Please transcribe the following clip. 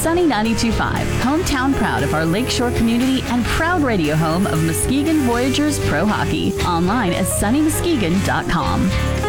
Sunny 92.5, hometown proud of our Lakeshore community and proud radio home of Muskegon Voyagers Pro Hockey. Online at sunnymuskegon.com.